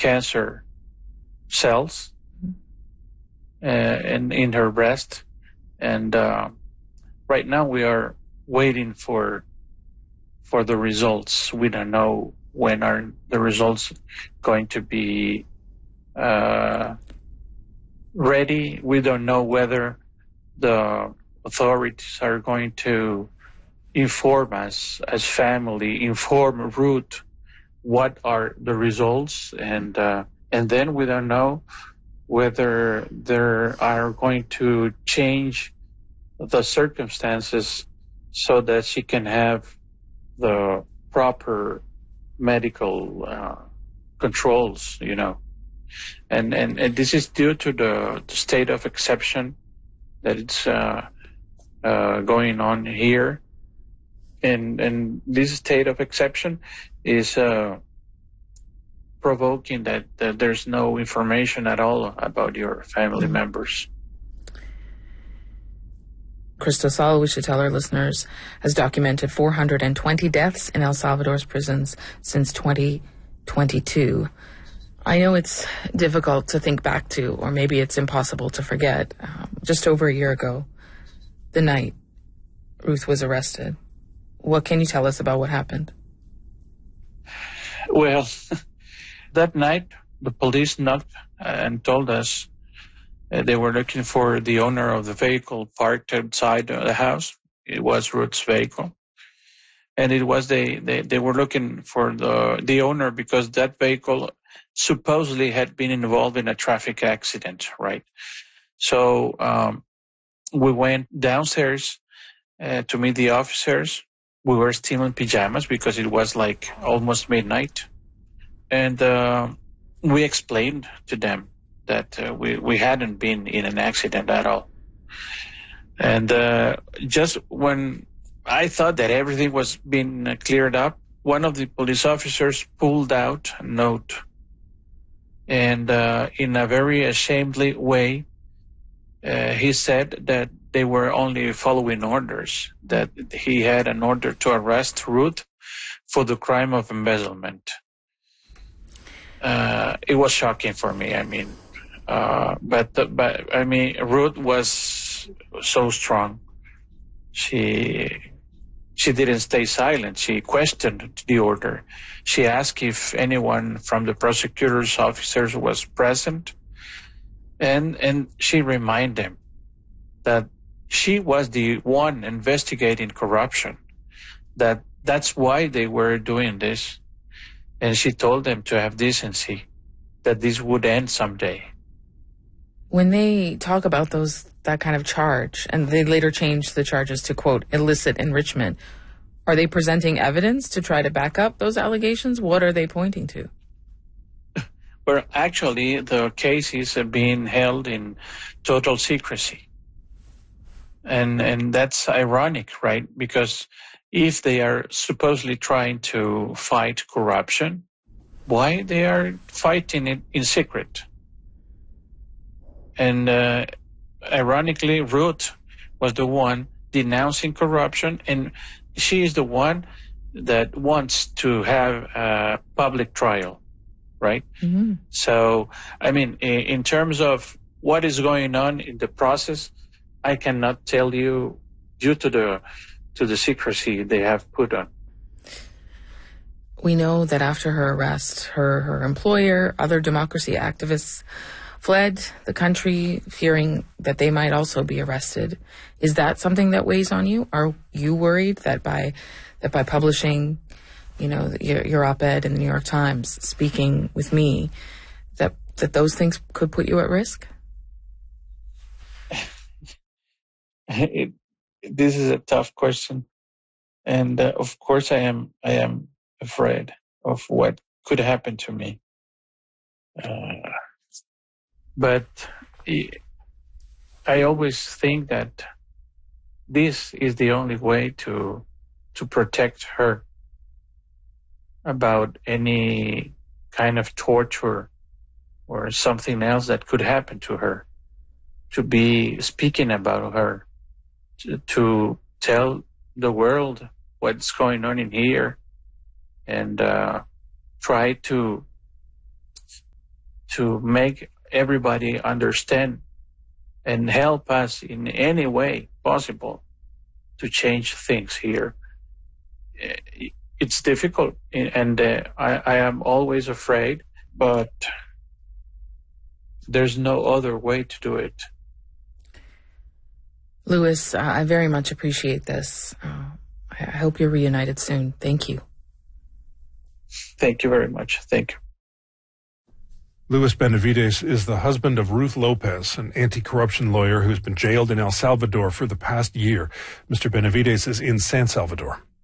cancer cells in her breast. And right now we are waiting for the results. We don't know when are the results going to be ready. We don't know whether the authorities are going to inform us as family, inform Ruth what are the results, and then we don't know whether they are going to change the circumstances so that she can have the proper medical controls, and this is due to the state of exception that it's going on here, and this state of exception is provoking that there's no information at all about your family members. Cristosal, we should tell our listeners, has documented 420 deaths in El Salvador's prisons since 2022. I know it's difficult to think back to, or maybe it's impossible to forget. Just over a year ago, the night Ruth was arrested. What can you tell us about what happened? Well, that night, the police knocked and told us they were looking for the owner of the vehicle parked outside the house. It was Ruth's vehicle. And it was they were looking for the owner because that vehicle supposedly had been involved in a traffic accident, right? So we went downstairs to meet the officers. We were still in pajamas because it was like almost midnight. And we explained to them that we hadn't been in an accident at all. And just when I thought that everything was being cleared up, one of the police officers pulled out a note. And in a very ashamedly way, he said that they were only following orders, that he had an order to arrest Ruth for the crime of embezzlement. It was shocking for me. I mean, but I mean, Ruth was so strong. She didn't stay silent. She questioned the order. She asked if anyone from the prosecutor's officers was present, and she reminded them that she was the one investigating corruption, that's why they were doing this. And she told them to have decency, that this would end someday. When they talk about that kind of charge, and they later changed the charges to, quote, illicit enrichment, are they presenting evidence to try to back up those allegations? What are they pointing to? Well, actually, the cases are being held in total secrecy. And that's ironic, right? Because if they are supposedly trying to fight corruption, why they are fighting it in secret? And ironically, Ruth was the one denouncing corruption, and she is the one that wants to have a public trial, right? Mm-hmm. So, I mean, in terms of what is going on in the process, I cannot tell you due to the secrecy they have put on. We know that after her arrest, her employer, other democracy activists fled the country, fearing that they might also be arrested. Is that something that weighs on you? Are you worried that by publishing, your op-ed in the New York Times, speaking with me, that those things could put you at risk? This is a tough question, and of course I am afraid of what could happen to me. But I always think that this is the only way to protect her about any kind of torture or something else that could happen to her, to be speaking about her, to tell the world what's going on in here, and try to to make everybody understand and help us in any way possible to change things here. It's difficult, and I am always afraid, but there's no other way to do it. Luis, I very much appreciate this. I hope you're reunited soon. Thank you. Thank you very much. Thank you. Luis Benavides is the husband of Ruth Lopez, an anti-corruption lawyer who's been jailed in El Salvador for the past year. Mr. Benavides is in San Salvador.